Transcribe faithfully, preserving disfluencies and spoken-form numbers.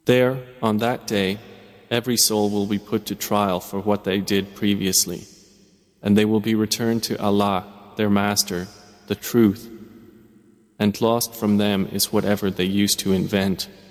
There, on that day, every soul will be put to trial for what they did previously, and they will be returned to Allah, their Master, the Truth, and lost from them is whatever they used to invent.